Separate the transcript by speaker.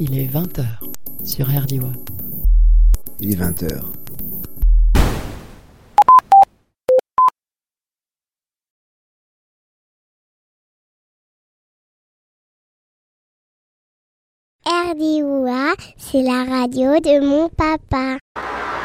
Speaker 1: Il est 20h sur RDIWA.
Speaker 2: Il est 20h.
Speaker 3: RDIWA, c'est la radio de mon papa.